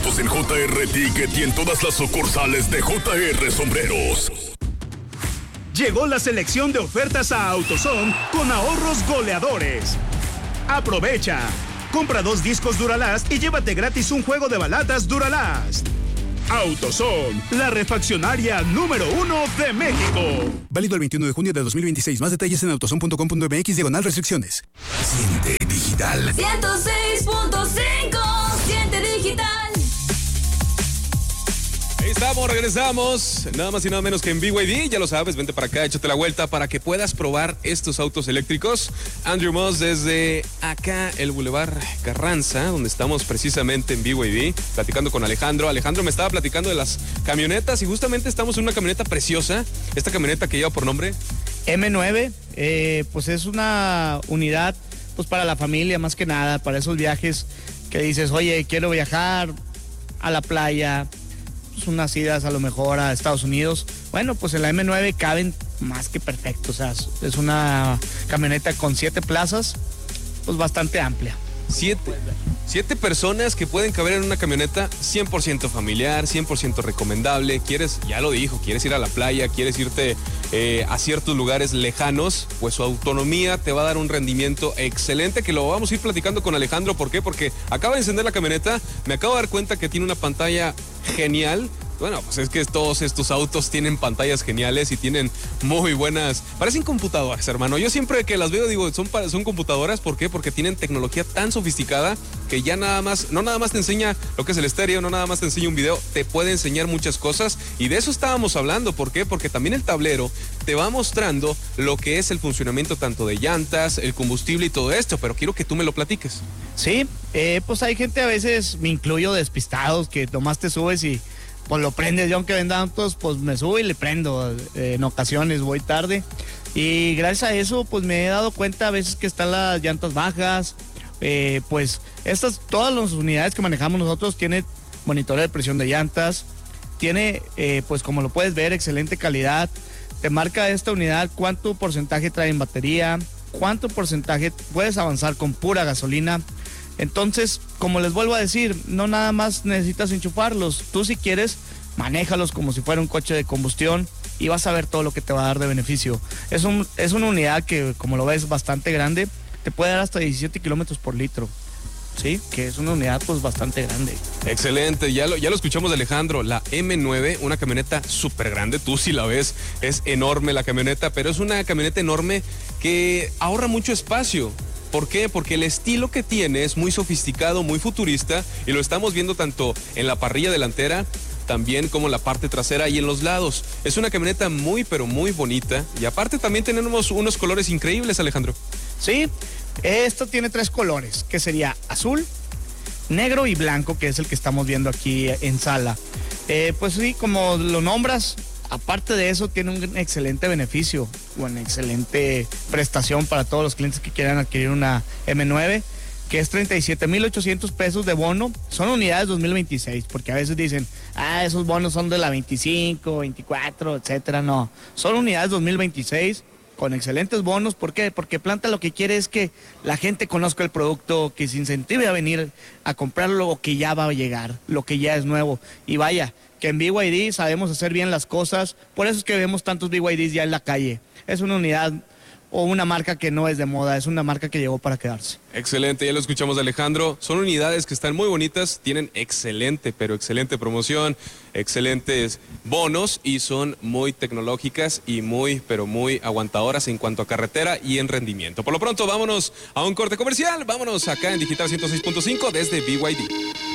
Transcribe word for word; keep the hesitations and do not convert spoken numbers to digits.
descuentos en J R Ticket y en todas las sucursales de J R Sombreros. Llegó la selección de ofertas a AutoZone con ahorros goleadores. Aprovecha. Compra dos discos Duralast y llévate gratis un juego de balatas Duralast. AutoZone, la refaccionaria número uno de México. Válido el veintiuno de junio de dos mil veintiséis. Más detalles en autozone punto com punto m x diagonal restricciones. Siente digital. ciento seis punto cinco. Siente digital. Ahí estamos, regresamos. Nada más y nada menos que en B Y D. Ya lo sabes, vente para acá, échate la vuelta para que puedas probar estos autos eléctricos. Andrew Moss desde acá, el Boulevard Carranza, donde estamos precisamente en B Y D, platicando con Alejandro. Alejandro me estaba platicando de las camionetas y justamente estamos en una camioneta preciosa. Esta camioneta que lleva por nombre M nueve, eh, pues es una unidad pues para la familia más que nada, para esos viajes que dices, oye, quiero viajar a la playa, pues unas idas a lo mejor a Estados Unidos. Bueno, pues en la M nueve caben más que perfecto, o sea, es una camioneta con siete plazas, pues bastante amplia. Siete. Siete personas que pueden caber en una camioneta cien por ciento familiar, cien por ciento recomendable. Quieres, ya lo dijo, quieres ir a la playa, quieres irte eh, a ciertos lugares lejanos, pues su autonomía te va a dar un rendimiento excelente que lo vamos a ir platicando con Alejandro. ¿Por qué? Porque acaba de encender la camioneta, me acabo de dar cuenta que tiene una pantalla genial. Bueno, pues es que todos estos autos tienen pantallas geniales y tienen muy buenas... Parecen computadoras, hermano. Yo siempre que las veo digo, son, son computadoras. ¿Por qué? Porque tienen tecnología tan sofisticada que ya nada más, no nada más te enseña lo que es el estéreo, no nada más te enseña un video, te puede enseñar muchas cosas. Y de eso estábamos hablando. ¿Por qué? Porque también el tablero te va mostrando lo que es el funcionamiento tanto de llantas, el combustible y todo esto. Pero quiero que tú me lo platiques. Sí, eh, pues hay gente a veces, me incluyo, despistados, que nomás te subes y... pues lo prendes. Yo aunque venda autos, pues me subo y le prendo. Eh, en ocasiones voy tarde. Y gracias a eso, pues me he dado cuenta a veces que están las llantas bajas. Eh, pues estas, todas las unidades que manejamos nosotros tienen monitoreo de presión de llantas. Tiene, eh, pues como lo puedes ver, excelente calidad. Te marca esta unidad cuánto porcentaje trae en batería, cuánto porcentaje puedes avanzar con pura gasolina. Entonces, como les vuelvo a decir, no nada más necesitas enchufarlos. Tú si quieres, manéjalos como si fuera un coche de combustión y vas a ver todo lo que te va a dar de beneficio. Es, un, es una unidad que, como lo ves, bastante grande. Te puede dar hasta diecisiete kilómetros por litro. Sí, que es una unidad pues bastante grande. Excelente, ya lo, ya lo escuchamos de Alejandro, la M nueve, una camioneta súper grande, tú si la ves, es enorme la camioneta, pero es una camioneta enorme que ahorra mucho espacio. ¿Por qué? Porque el estilo que tiene es muy sofisticado, muy futurista y lo estamos viendo tanto en la parrilla delantera, también como en la parte trasera y en los lados. Es una camioneta muy, pero muy bonita y aparte también tenemos unos colores increíbles, Alejandro. Sí, esto tiene tres colores, que sería azul, negro y blanco, que es el que estamos viendo aquí en sala. Eh, pues sí, como lo nombras, aparte de eso tiene un excelente beneficio, una excelente prestación para todos los clientes que quieran adquirir una M nueve, que es treinta y siete mil ochocientos pesos de bono. Son unidades dos mil veintiséis, porque a veces dicen, ah, esos bonos son de la veinticinco, veinticuatro, etcétera. No, son unidades dos mil veintiséis con excelentes bonos. ¿Por qué? Porque Planta lo que quiere es que la gente conozca el producto, que se incentive a venir a comprarlo, o que ya va a llegar, lo que ya es nuevo. Y vaya, que en B Y D sabemos hacer bien las cosas, por eso es que vemos tantos B Y Ds ya en la calle. Es una unidad o una marca que no es de moda, es una marca que llegó para quedarse. Excelente, ya lo escuchamos de Alejandro. Son unidades que están muy bonitas, tienen excelente, pero excelente promoción, excelentes bonos y son muy tecnológicas y muy, pero muy aguantadoras en cuanto a carretera y en rendimiento. Por lo pronto, vámonos a un corte comercial, vámonos acá en Digital ciento seis punto cinco desde B Y D.